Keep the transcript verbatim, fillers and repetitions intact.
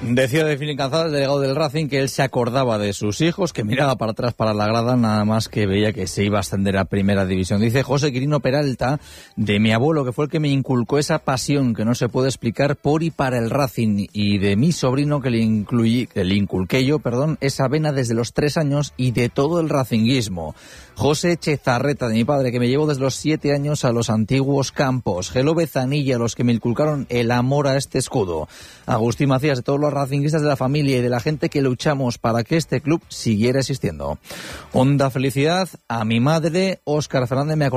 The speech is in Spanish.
Decía de fin cansado el delegado del Racing que él se acordaba de sus hijos, que miraba para atrás para la grada nada más que veía que se iba a ascender a Primera División. Dice José Quirino Peralta, de mi abuelo, que fue el que me inculcó esa pasión que no se puede explicar por y para el Racing, y de mi sobrino que le, incluí, que le inculqué yo, perdón, esa vena desde los tres años y de todo el racinguismo. José Chezarreta, de mi padre, que me llevó desde los siete años a los antiguos campos. Gelo Bezanilla, los que me inculcaron el amor a este escudo. Agustín Macías, de todos los racinguistas de la familia y de la gente que luchamos para que este club siguiera existiendo. Honda felicidad a mi madre, Óscar Fernández, me